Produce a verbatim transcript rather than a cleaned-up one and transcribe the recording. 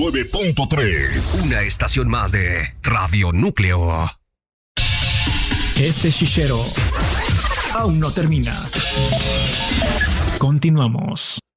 nueve punto tres. Una estación más de Radio Núcleo. Este chichero aún no termina. Continuamos.